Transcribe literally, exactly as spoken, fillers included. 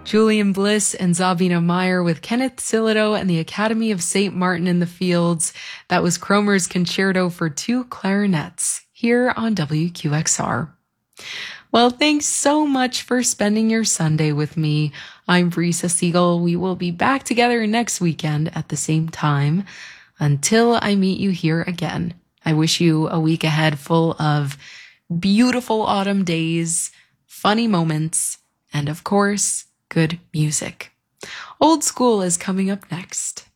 Julian Bliss and Zabina Meyer with Kenneth Silido and the Academy of Saint Martin in the Fields. That was Cromer's Concerto for Two Clarinets here on W Q X R. Well, thanks so much for spending your Sunday with me. I'm Brisa Siegel. We will be back together next weekend at the same time. Until I meet you here again, I wish you a week ahead full of beautiful autumn days, funny moments, and of course, good music. Old School is coming up next.